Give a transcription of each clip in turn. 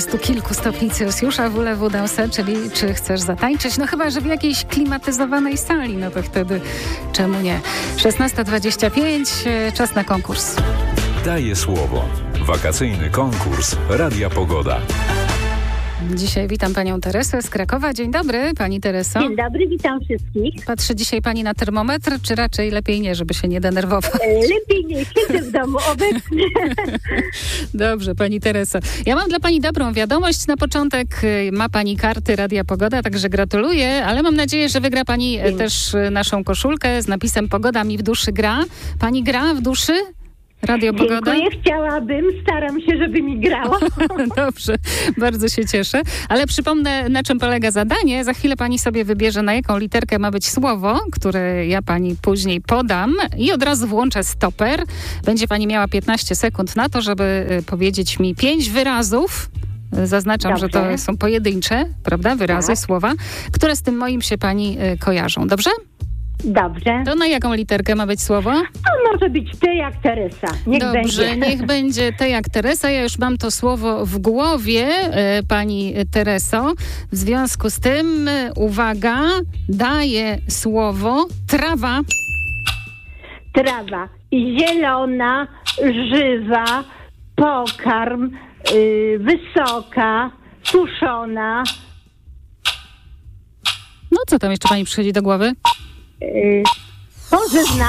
Tu kilku stopni Celsjusza, voulez-vous danser, czyli czy chcesz zatańczyć? No chyba, że w jakiejś klimatyzowanej sali, no to wtedy czemu nie? 16:25, czas na konkurs. Daję słowo. Wakacyjny konkurs Radia Pogoda. Dzisiaj witam panią Teresę z Krakowa. Dzień dobry, pani Tereso. Dzień dobry, witam wszystkich. Patrzy dzisiaj pani na termometr, czy raczej lepiej nie, żeby się nie denerwować? Lepiej nie, siedzę w domu obecnie. Dobrze, pani Tereso. Ja mam dla pani dobrą wiadomość. Na początek ma pani karty Radia Pogoda, także gratuluję, ale mam nadzieję, że wygra pani też naszą koszulkę z napisem Pogoda mi w duszy gra. Pani gra w duszy? Radio Pogoda? Dziękuję, chciałabym, staram się, żeby mi grało. Dobrze, bardzo się cieszę. Ale przypomnę, na czym polega zadanie. Za chwilę pani sobie wybierze, na jaką literkę ma być słowo, które ja pani później podam i od razu włączę stoper. Będzie pani miała 15 sekund na to, żeby powiedzieć mi 5 wyrazów. Zaznaczam, Dobrze. że to są pojedyncze, prawda, wyrazy, Tak. słowa, które z tym moim się pani kojarzą. Dobrze? Dobrze. To na jaką literkę ma być słowo? To może być T jak Teresa. Niech Dobrze, będzie. niech będzie T jak Teresa. Ja już mam to słowo w głowie, pani Tereso. W związku z tym, uwaga, daję słowo trawa. Trawa. Zielona, żywa, pokarm, wysoka, suszona, No co tam jeszcze pani przychodzi do głowy? pożywna,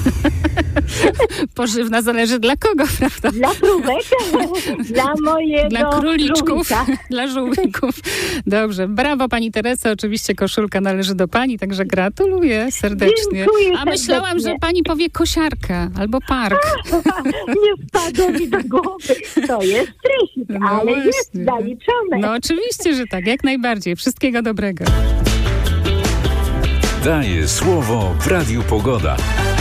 Pożywna zależy dla kogo, prawda? dla próbek, dla mojego Dla króliczków, żółwika. dla żółwików. Dobrze, brawo pani Tereso. Oczywiście koszulka należy do pani, także gratuluję serdecznie. Dziękuję A myślałam, serdecznie. że pani powie kosiarka albo park. Nie wpadło mi do głowy. To jest stresik, No ale jest właśnie. zaliczone. No oczywiście, że tak, jak najbardziej. Wszystkiego dobrego. Daję słowo w Radiu Pogoda.